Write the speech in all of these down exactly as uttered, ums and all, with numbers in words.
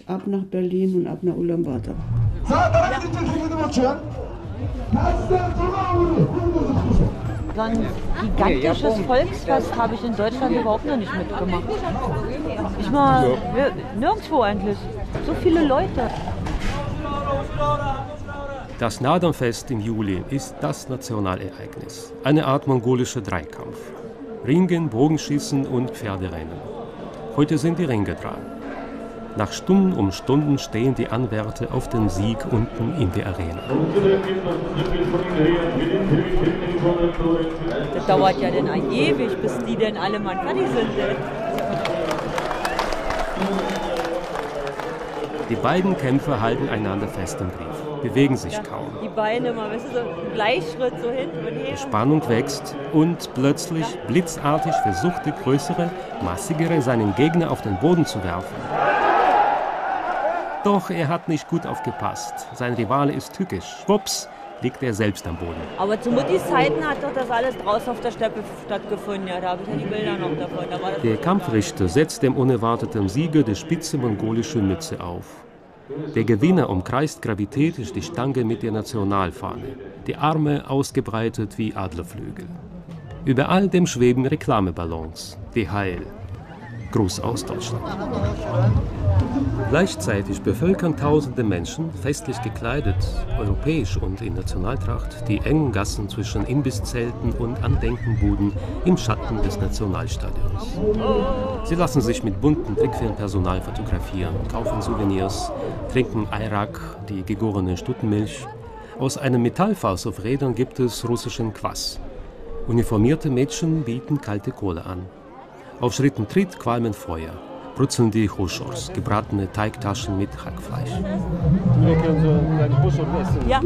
ab nach Berlin und ab nach Ulaanbaatar. So ein gigantisches Volksfest habe ich in Deutschland überhaupt noch nicht mitgemacht. Ich mal nirgendwo eigentlich. So viele Leute. Das Naadam-Fest im Juli ist das Nationalereignis. Eine Art mongolischer Dreikampf. Ringen, Bogenschießen und Pferderennen. Heute sind die Ringe dran. Nach Stunden um Stunden stehen die Anwärter auf den Sieg unten in der Arena. Das dauert ja dann ewig, bis die denn alle mal fertig sind. Die beiden Kämpfer halten einander fest im Griff, bewegen sich ja, kaum. Die Beine mal, weißt du, so ein Gleichschritt so hinten und her. Die Spannung wächst und plötzlich, ja. blitzartig, versucht der Größere, Massigere seinen Gegner auf den Boden zu werfen. Doch er hat nicht gut aufgepasst. Sein Rivale ist tückisch. Schwupps, liegt er selbst am Boden. Aber zu Muttis Zeiten hat doch das alles draußen auf der Steppe stattgefunden. Ja, da habe ich ja die Bilder noch davon. Da war das der Kampfrichter setzt dem unerwarteten Sieger die spitze mongolische Mütze auf. Der Gewinner umkreist gravitätisch die Stange mit der Nationalfahne, die Arme ausgebreitet wie Adlerflügel. Über all dem schweben Reklameballons, D H L. Gruß aus Deutschland. Gleichzeitig bevölkern tausende Menschen, festlich gekleidet, europäisch und in Nationaltracht, die engen Gassen zwischen Imbisszelten und Andenkenbuden im Schatten des Nationalstadions. Sie lassen sich mit bunten Trickfilmpersonal fotografieren, kaufen Souvenirs, trinken Ayrak, die gegorene Stuttenmilch. Aus einem Metallfass auf Rädern gibt es russischen Kvass. Uniformierte Mädchen bieten kalte Kohle an. Auf Schritt und Tritt qualmen Feuer. Brutzeln die Huschors, gebratene Teigtaschen mit Hackfleisch. Wir können so eine Huschor essen. Ja.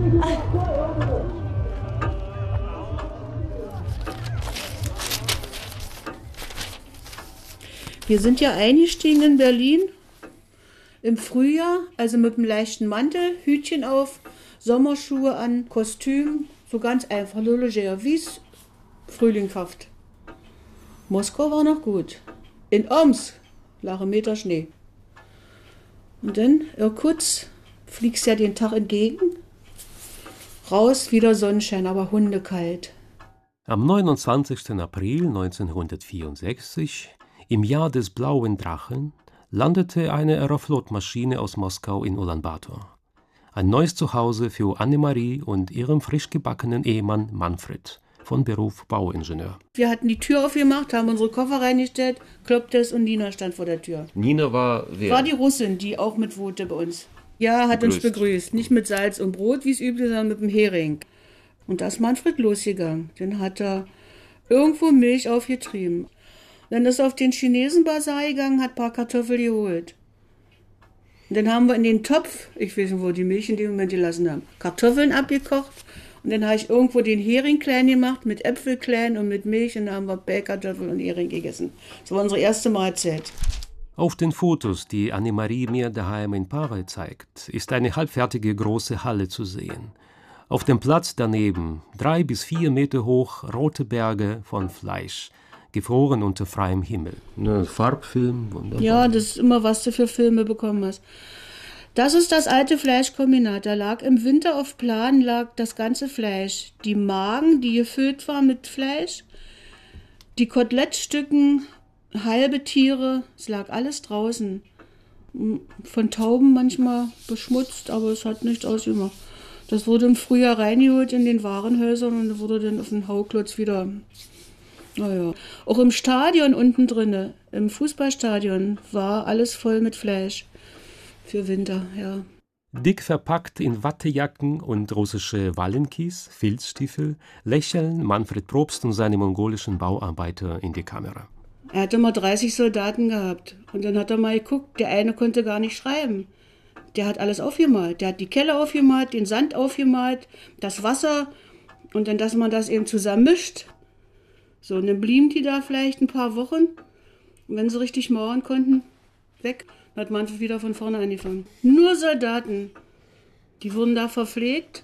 Wir sind ja eingestiegen in Berlin im Frühjahr, also mit einem leichten Mantel, Hütchen auf, Sommerschuhe an, Kostüm, so ganz einfach, leger, wie es frühlinghaft. Moskau war noch gut. In Omsk lag ein Meter Schnee. Und dann, Irkutsk, fliegst ja den Tag entgegen. Raus, wieder Sonnenschein, aber hundekalt. Am neunundzwanzigsten April neunzehnhundertvierundsechzig, im Jahr des Blauen Drachen, landete eine Aeroflot-Maschine aus Moskau in Ulaanbaatar. Ein neues Zuhause für Annemarie und ihrem frisch gebackenen Ehemann Manfred, von Beruf Bauingenieur. Wir hatten die Tür aufgemacht, haben unsere Koffer reingestellt, kloppte es und Nina stand vor der Tür. Nina war wer? War die Russin, die auch mit wohnte bei uns. Ja, hat begrüßt. uns begrüßt. Nicht mit Salz und Brot, wie es üblich, sondern mit dem Hering. Und da ist Manfred losgegangen. Dann hat er irgendwo Milch aufgetrieben. Dann ist er auf den Chinesen-Basar gegangen, hat ein paar Kartoffeln geholt. Und dann haben wir in den Topf, ich weiß nicht, wo die Milch in dem Moment gelassen haben, Kartoffeln abgekocht. Und dann habe ich irgendwo den Hering klein gemacht, mit Äpfel klein und mit Milch. Und dann haben wir Bellkartoffeln und Hering gegessen. Das war unsere erste Mahlzeit. Auf den Fotos, die Annemarie mir daheim in Parel zeigt, ist eine halbfertige große Halle zu sehen. Auf dem Platz daneben, drei bis vier Meter hoch, rote Berge von Fleisch, gefroren unter freiem Himmel. Ne, Farbfilm, wunderbar. Ja, das ist immer, was du für Filme bekommen hast. Das ist das alte Fleischkombinat. Da lag im Winter auf Plan lag das ganze Fleisch. Die Magen, die gefüllt war mit Fleisch, die Kotelettstücken, halbe Tiere, es lag alles draußen. Von Tauben manchmal beschmutzt, aber es hat nichts ausgemacht. Das wurde im Frühjahr reingeholt in den Warenhäusern und wurde dann auf den Hauklotz wieder. Naja. Auch im Stadion unten drinne, im Fußballstadion, war alles voll mit Fleisch. Für Winter, ja. Dick verpackt in Wattejacken und russische Wallenkies, Filzstiefel, lächeln Manfred Probst und seine mongolischen Bauarbeiter in die Kamera. Er hatte mal dreißig Soldaten gehabt. Und dann hat er mal geguckt, der eine konnte gar nicht schreiben. Der hat alles aufgemalt. Der hat die Kelle aufgemalt, den Sand aufgemalt, das Wasser. Und dann, dass man das eben zusammen mischt. So, und dann blieben die da vielleicht ein paar Wochen. Und wenn sie richtig mauern konnten, weg. Hat Manfred wieder von vorne angefangen. Nur Soldaten. Die wurden da verpflegt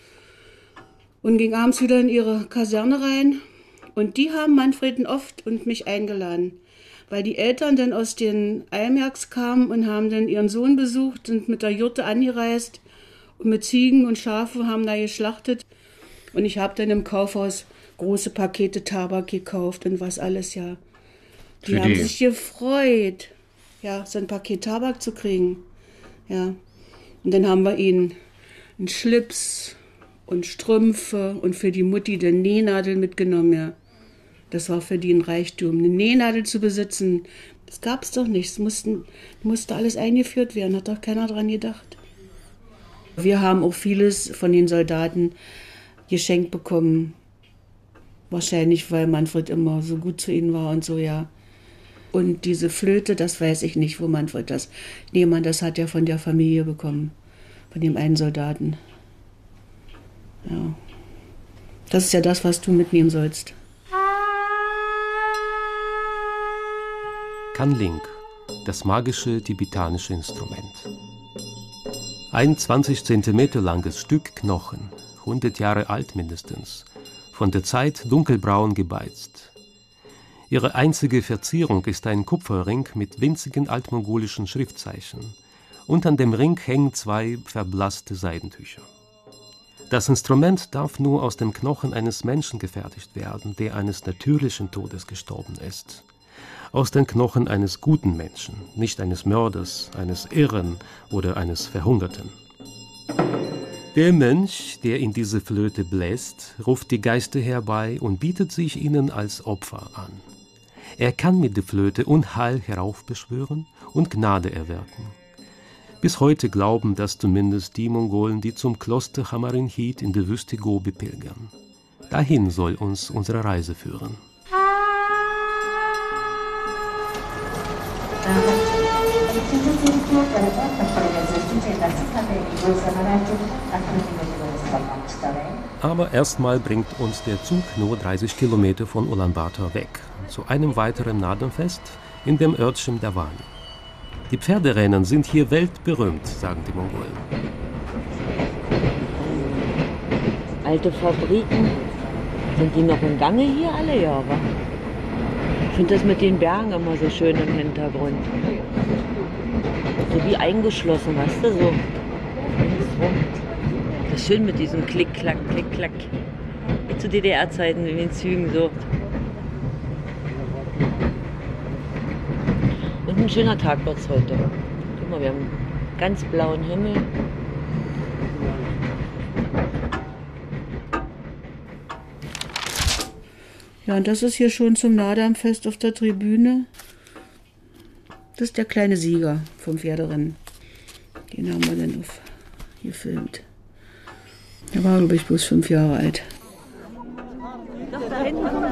und gingen abends wieder in ihre Kaserne rein. Und die haben Manfred oft und mich eingeladen. weil die Eltern dann aus den Eimärks kamen und haben dann ihren Sohn besucht und mit der Jurte angereist und mit Ziegen und Schafe haben da geschlachtet. Und ich habe dann im Kaufhaus große Pakete Tabak gekauft und was alles, ja. Die Für haben die. sich gefreut, ja, so ein Paket Tabak zu kriegen, ja. Und dann haben wir ihnen einen Schlips und Strümpfe und für die Mutti den Nähnadel mitgenommen, ja. Das war für die ein Reichtum. Eine Nähnadel zu besitzen, das gab es doch nicht. Es mussten, musste alles eingeführt werden, hat doch keiner dran gedacht. Wir haben auch vieles von den Soldaten geschenkt bekommen. Wahrscheinlich, weil Manfred immer so gut zu ihnen war und so, ja. Und diese Flöte, das weiß ich nicht, wo Manfred das... Nee, man, das hat er von der Familie bekommen. Von dem einen Soldaten. Ja. Das ist ja das, was du mitnehmen sollst. Kanling, das magische tibetanische Instrument. Ein zwanzig Zentimeter langes Stück Knochen, hundert Jahre alt mindestens, von der Zeit dunkelbraun gebeizt. Ihre einzige Verzierung ist ein Kupferring mit winzigen altmongolischen Schriftzeichen, und an dem Ring hängen zwei verblasste Seidentücher. Das Instrument darf nur aus dem Knochen eines Menschen gefertigt werden, der eines natürlichen Todes gestorben ist. Aus den Knochen eines guten Menschen, nicht eines Mörders, eines Irren oder eines Verhungerten. Der Mönch, der in diese Flöte bläst, ruft die Geister herbei und bietet sich ihnen als Opfer an. Er kann mit der Flöte Unheil heraufbeschwören und Gnade erwirken. Bis heute glauben das zumindest die Mongolen, die zum Kloster Hamarinhit in der Wüste Gobi pilgern. Dahin soll uns unsere Reise führen. Aber erstmal bringt uns der Zug nur dreißig Kilometer von Ulaanbaatar weg, zu einem weiteren Nadenfest in dem Örtchen Davani. Die Pferderennen sind hier weltberühmt, sagen die Mongolen. Alte Fabriken. Sind die noch im Gange hier alle? Ja, wa? Ich finde das mit den Bergen immer so schön im Hintergrund. So wie eingeschlossen, weißt du, so. Das ist schön mit diesem Klick-Klack, Klick-Klack. Wie zu D D R-Zeiten in den Zügen so. Und ein schöner Tag wird es heute. Guck mal, wir haben ganz blauen Himmel. Ja, und das ist hier schon zum Naadam-Fest auf der Tribüne. Das ist der kleine Sieger vom Pferderennen. Den haben wir dann auf gefilmt. Der war, glaube ich, bloß fünf Jahre alt. Da hinten kommen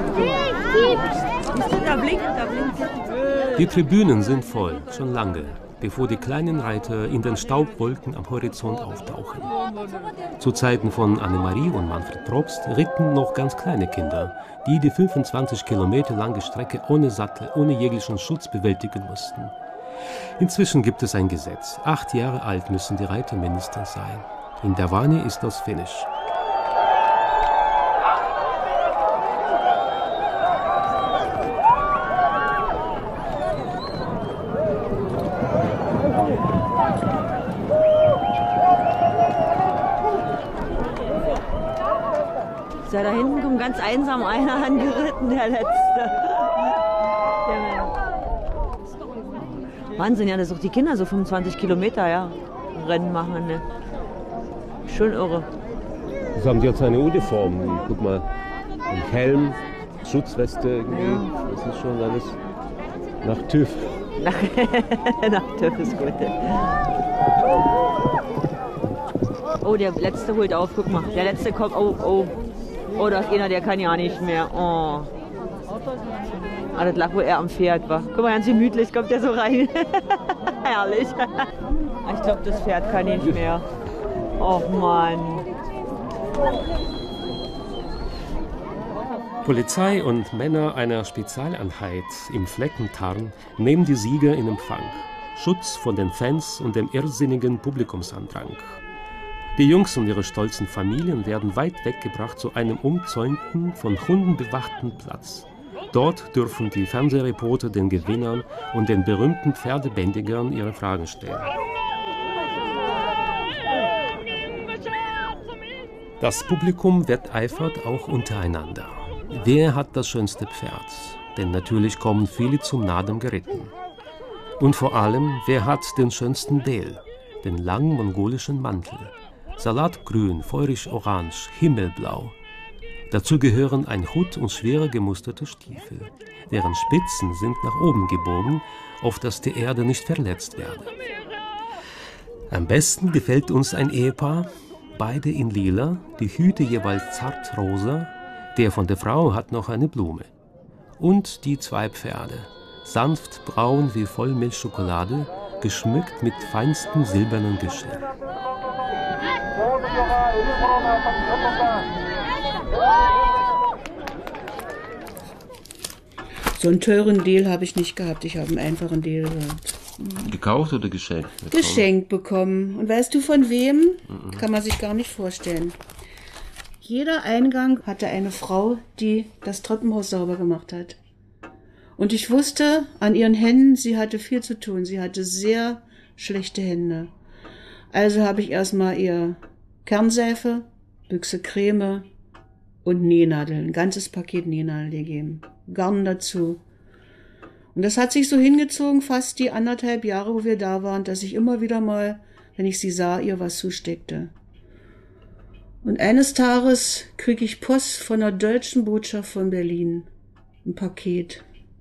sie. Da blinkt, da blinkt. Die Tribünen sind voll, schon lange, bevor die kleinen Reiter in den Staubwolken am Horizont auftauchen. Zu Zeiten von Annemarie und Manfred Probst ritten noch ganz kleine Kinder, die die fünfundzwanzig Kilometer lange Strecke ohne Sattel, ohne jeglichen Schutz bewältigen mussten. Inzwischen gibt es ein Gesetz. Acht Jahre alt müssen die Reiter mindestens sein. In Davani ist das Finish. Ja, da hinten kommt ganz einsam einer angeritten, der Letzte. Der Wahnsinn, ja, dass auch die Kinder so fünfundzwanzig Kilometer, ja, Rennen machen, ne? Schon irre. Das haben die jetzt eine Uniform. Guck mal, ein Helm, Schutzweste irgendwie. Ja. Das ist schon alles nach TÜV. Nach, nach TÜV ist gut. Oh, der Letzte holt auf, guck mal. Der Letzte kommt, oh, oh. Oh, da ist einer, der kann ja nicht mehr. Oh. Ah, das lag, wo er am Pferd war. Guck mal, ganz gemütlich kommt der so rein. Herrlich. Ich glaube, das Pferd kann nicht mehr. Och Mann. Polizei und Männer einer Spezialeinheit im Fleckentarn nehmen die Sieger in Empfang. Schutz von den Fans und dem irrsinnigen Publikumsandrang. Die Jungs und ihre stolzen Familien werden weit weggebracht zu einem umzäunten, von Hunden bewachten Platz. Dort dürfen die Fernsehreporter den Gewinnern und den berühmten Pferdebändigern ihre Fragen stellen. Das Publikum wetteifert auch untereinander. Wer hat das schönste Pferd? Denn natürlich kommen viele zum Nadam geritten. Und vor allem, wer hat den schönsten Del, den langen mongolischen Mantel? Salatgrün, feurig orange, himmelblau. Dazu gehören ein Hut und schwere gemusterte Stiefel. Deren Spitzen sind nach oben gebogen, auf dass die Erde nicht verletzt werde. Am besten gefällt uns ein Ehepaar, beide in lila, die Hüte jeweils zartrosa, der von der Frau hat noch eine Blume. Und die zwei Pferde, sanft braun wie Vollmilchschokolade, geschmückt mit feinstem silbernen Geschirr. So einen teuren Deal habe ich nicht gehabt, ich habe einen einfachen Deal gehabt. Gekauft oder geschenkt? Geschenkt bekommen. Und weißt du von wem? Mhm. Kann man sich gar nicht vorstellen. Jeder Eingang hatte eine Frau, die das Treppenhaus sauber gemacht hat. Und ich wusste an ihren Händen, sie hatte viel zu tun. Sie hatte sehr schlechte Hände. Also habe ich erstmal ihr Kernseife, Büchse Creme und Nähnadeln, ein ganzes Paket Nähnadeln gegeben. Garn dazu. Und das hat sich so hingezogen, fast die anderthalb Jahre, wo wir da waren, dass ich immer wieder mal, wenn ich sie sah, ihr was zusteckte. Und eines Tages kriege ich Post von der deutschen Botschaft von Berlin. Ein Paket.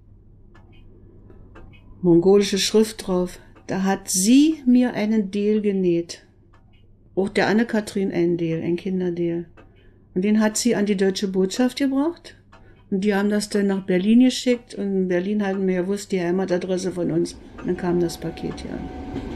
Mongolische Schrift drauf. Da hat sie mir einen Del genäht. Auch der Anne-Kathrin einen Del, ein Kinderdel. Und den hat sie an die deutsche Botschaft gebracht. Und die haben das dann nach Berlin geschickt. Und in Berlin hatten wir ja gewusst, die Heimatadresse von uns. Und dann kam das Paket hier an.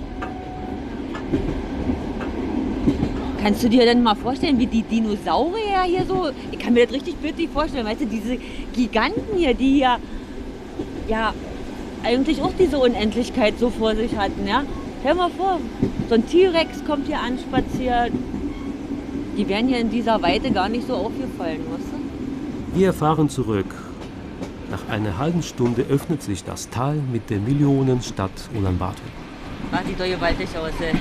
Kannst du dir denn mal vorstellen, wie die Dinosaurier hier so... Ich kann mir das richtig bildlich vorstellen. Weißt du, diese Giganten hier, die hier... Ja, eigentlich auch diese Unendlichkeit so vor sich hatten, ja? Stell dir mal vor, so ein T-Rex kommt hier anspaziert. Die wären hier in dieser Weite gar nicht so aufgefallen, weißt du? Wir fahren zurück. Nach einer halben Stunde öffnet sich das Tal mit der Millionenstadt Ulaanbaatar. Ach, sieht doch gewaltig aus, ey.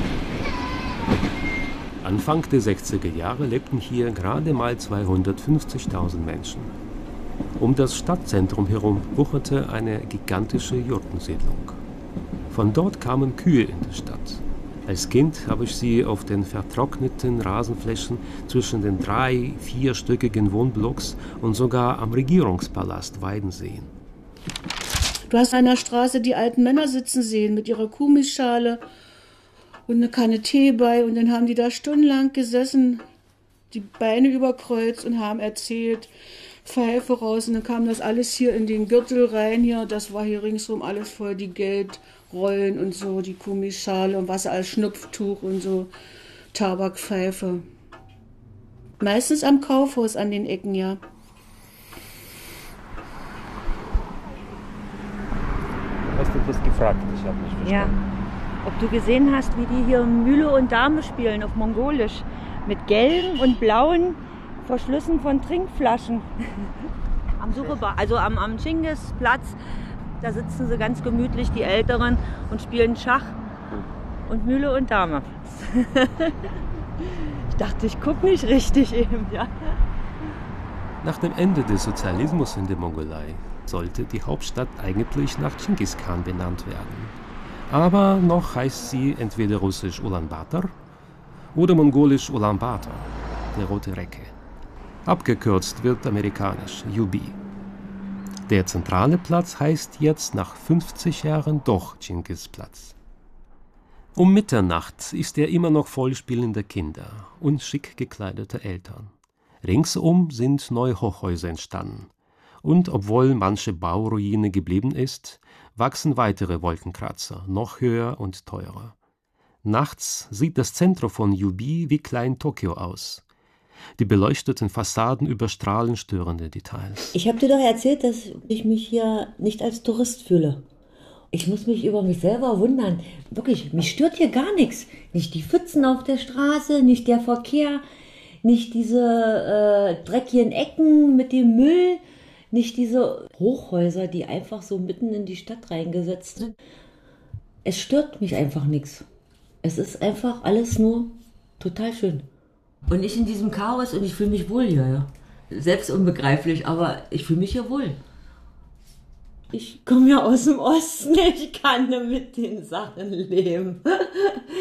Anfang der sechziger Jahre lebten hier gerade mal zweihundertfünfzigtausend Menschen. Um das Stadtzentrum herum wucherte eine gigantische Jurtensiedlung. Von dort kamen Kühe in die Stadt. Als Kind habe ich sie auf den vertrockneten Rasenflächen zwischen den drei-, vierstöckigen Wohnblocks und sogar am Regierungspalast weiden sehen. Du hast an der Straße die alten Männer sitzen sehen mit ihrer Kuhmilchschale und eine Kanne Tee bei. Und dann haben die da stundenlang gesessen, die Beine überkreuzt und haben erzählt, Pfeife raus. Und dann kam das alles hier in den Gürtel rein. Hier, das war hier ringsum alles voll, die Geldrollen und so, die Kuhmilchschale und Wasser als Schnupftuch und so, Tabakpfeife. Meistens am Kaufhaus an den Ecken, ja. Hast du etwas gefragt? Ich habe nicht verstanden. Ja. Ob du gesehen hast, wie die hier Mühle und Dame spielen auf Mongolisch. Mit gelben und blauen Verschlüssen von Trinkflaschen. Am Suchebar, also am, am Chingiz-Platz, da sitzen sie ganz gemütlich, die Älteren, und spielen Schach und Mühle und Dame. Ich dachte, ich gucke nicht richtig eben, ja. Nach dem Ende des Sozialismus in der Mongolei sollte die Hauptstadt eigentlich nach Chingiz Khan benannt werden. Aber noch heißt sie entweder russisch Ulaanbaatar oder mongolisch Ulaanbaatar, der rote Recke. Abgekürzt wird amerikanisch U B. Der zentrale Platz heißt jetzt nach fünfzig Jahren doch Chingiz-Platz. Um Mitternacht ist er immer noch voll spielender Kinder und schick gekleideter Eltern. Ringsum sind neue Hochhäuser entstanden. Und obwohl manche Bauruine geblieben ist, wachsen weitere Wolkenkratzer, noch höher und teurer. Nachts sieht das Zentrum von U B wie Klein-Tokio aus. Die beleuchteten Fassaden überstrahlen störende Details. Ich habe dir doch erzählt, dass ich mich hier nicht als Tourist fühle. Ich muss mich über mich selber wundern. Wirklich, mich stört hier gar nichts. Nicht die Pfützen auf der Straße, nicht der Verkehr, nicht diese äh, dreckigen Ecken mit dem Müll. Nicht diese Hochhäuser, die einfach so mitten in die Stadt reingesetzt sind. Es stört mich einfach nichts. Es ist einfach alles nur total schön. Und nicht in diesem Chaos und ich fühle mich wohl hier. Ja. Selbst unbegreiflich, aber ich fühle mich hier wohl. Ich komme ja aus dem Osten, ich kann mit den Sachen leben.